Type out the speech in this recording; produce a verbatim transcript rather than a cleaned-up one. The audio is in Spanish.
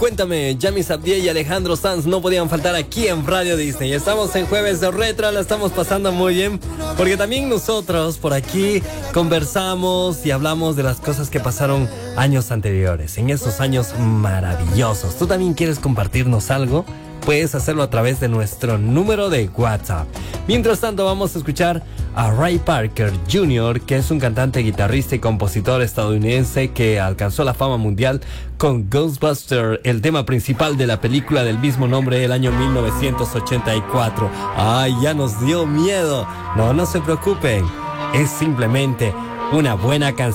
Cuéntame, Yami Sabdié y Alejandro Sanz no podían faltar aquí en Radio Disney. Estamos en Jueves de Retro, la estamos pasando muy bien, porque también nosotros por aquí conversamos y hablamos de las cosas que pasaron años anteriores, en esos años maravillosos. ¿Tú también quieres compartirnos algo? Puedes hacerlo a través de nuestro número de WhatsApp. Mientras tanto, vamos a escuchar a Ray Parker junior, que es un cantante, guitarrista y compositor estadounidense que alcanzó la fama mundial con Ghostbusters, el tema principal de la película del mismo nombre del año mil novecientos ochenta y cuatro. ¡Ay, ya nos dio miedo! No, no se preocupen. Es simplemente una buena canción.